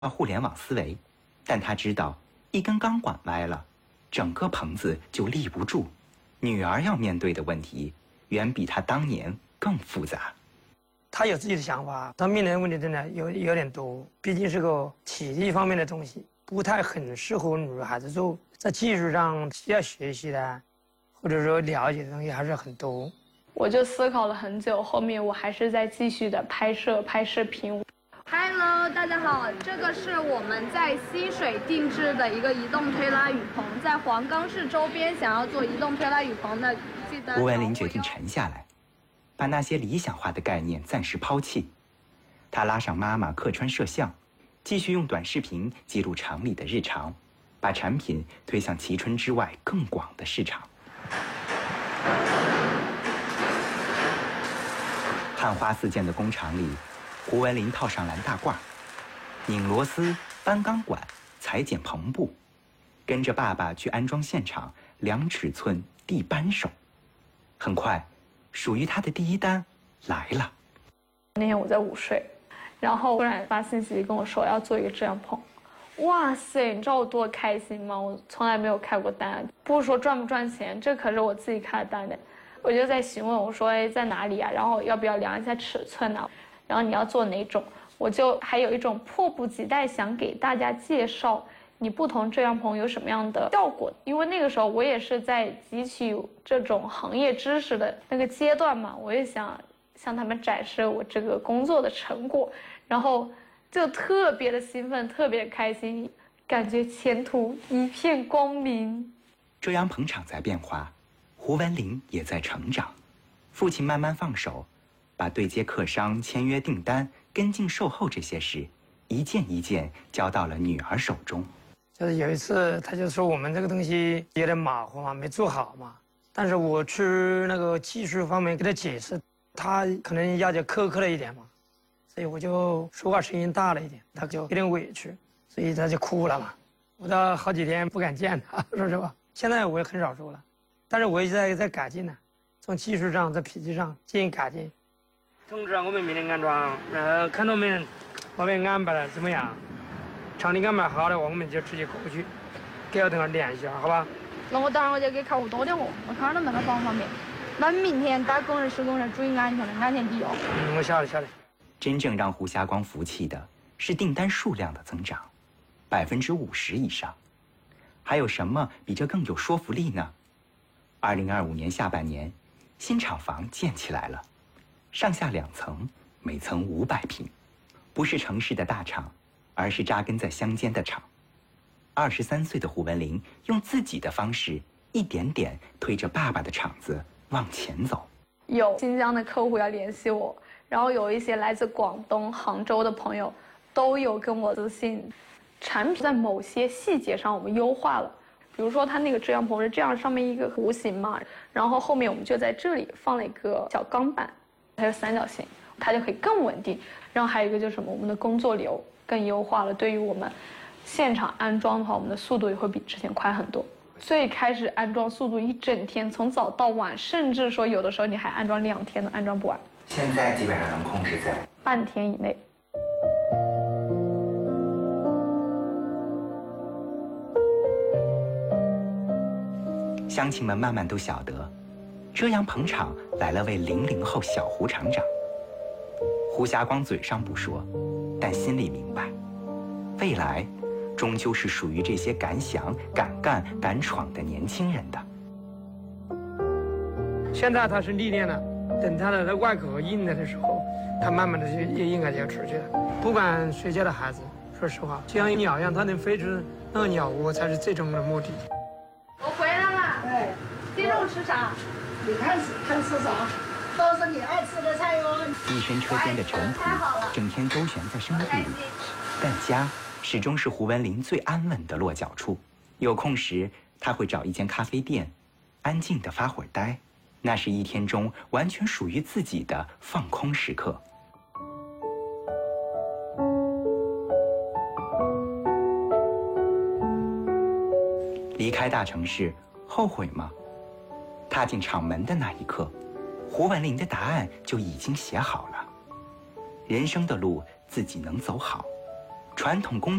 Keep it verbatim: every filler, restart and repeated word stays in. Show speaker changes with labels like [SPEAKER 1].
[SPEAKER 1] 互联网思维，但他知道一根钢管歪了，整个棚子就立不住。女儿要面对的问题远比他当年更复杂。
[SPEAKER 2] 他有自己的想法，他面临的问题真的有有点多，毕竟是个体力方面的东西，不太很适合女孩子做。在技术上需要学习的，或者说了解的东西还是很多。
[SPEAKER 3] 我就思考了很久，后面我还是在继续的拍摄拍视频。
[SPEAKER 4] Hello， 大家好，这个是我们在溪水定制的一个移动推拉雨棚，在黄冈市周边想要做移动推拉雨棚的，记得。
[SPEAKER 1] 胡文林决定沉下来，把那些理想化的概念暂时抛弃。他拉上妈妈客串摄像，继续用短视频记录厂里的日常，把产品推向蕲春之外更广的市场。汉花四溅的工厂里，胡文林套上蓝大褂，拧螺丝、搬钢管、裁剪棚布，跟着爸爸去安装现场量尺寸、递扳手。很快，属于他的第一单来了。
[SPEAKER 3] 那天我在午睡，然后突然发信息跟我说要做一个遮阳棚。哇塞，你知道我多开心吗？我从来没有开过单，不是说赚不赚钱，这可是我自己开的单的。我就在询问我说，哎，在哪里啊？然后要不要量一下尺寸呢？然后你要做哪种？我就还有一种迫不及待想给大家介绍你不同遮阳棚有什么样的效果，因为那个时候我也是在汲取这种行业知识的那个阶段嘛，我也想向他们展示我这个工作的成果，然后就特别的兴奋，特别开心，感觉前途一片光明。
[SPEAKER 1] 遮阳棚厂在变化，胡文林也在成长。父亲慢慢放手，把对接客商、签约订单、跟进售后这些事，一件一件交到了女儿手中。
[SPEAKER 2] 就是有一次，他就说我们这个东西有点马虎嘛，没做好嘛。但是我去那个技术方面给他解释，他可能要求苛刻了一点嘛，所以我就说话声音大了一点，他就有点委屈，所以他就哭了嘛。我到好几天不敢见他，说实话。现在我也很少说了，但是我一直在在改进呢，从技术上、在脾气上进行改进。通知我们明天安装，然后看到我们我们安排的怎么样，场地安排好的话，我们就直接过去，给我等会儿联系一下，好吧？
[SPEAKER 4] 那我当然我就给客户多点货，我看他们那个方不方便。那明天打工人、施工人注意安全的，安全第一哦。
[SPEAKER 2] 嗯，我晓得晓得。
[SPEAKER 1] 真正让胡霞光服气的是订单数量的增长，百分之五十以上。还有什么比这更有说服力呢？二零二五年下半年，新厂房建起来了，上下两层，每层五百平，不是城市的大厂，而是扎根在乡间的厂。二十三岁的胡文林用自己的方式，一点点推着爸爸的厂子往前走。
[SPEAKER 3] 有新疆的客户要联系我，然后有一些来自广东、杭州的朋友，都有跟我私信。产品在某些细节上我们优化了，比如说它那个遮阳棚是这样，上面一个弧形嘛，然后后面我们就在这里放了一个小钢板，它是三角形，它就可以更稳定。然后还有一个就是什么，我们的工作流更优化了，对于我们现场安装的话，我们的速度也会比之前快很多。最开始安装速度一整天，从早到晚，甚至说有的时候你还安装两天都安装不完。
[SPEAKER 1] 现在基本上能控制在
[SPEAKER 3] 半天以内。
[SPEAKER 1] 乡亲们慢慢都晓得，遮阳棚厂来了位零零后小胡厂长。胡霞光嘴上不说，但心里明白，未来终究是属于这些敢想、敢干、敢闯的年轻人的。
[SPEAKER 2] 现在他是历练了，等他的外壳硬了的时候，他慢慢的就也应该就要出去了。不管谁家的孩子，说实话，就像鸟一样，它能飞出那个鸟窝才是最终的目的。
[SPEAKER 4] 我回来了。对，今肉吃啥？
[SPEAKER 5] 你看看吃啥，都是你爱吃的菜哟。
[SPEAKER 1] 一身车间的尘土，整天周旋在生活里，但家始终是胡文林最安稳的落脚处。有空时，他会找一间咖啡店，安静地发会儿呆，那是一天中完全属于自己的放空时刻。离开大城市，后悔吗？踏进厂门的那一刻，胡文林的答案就已经写好了。人生的路自己能走好， 传统工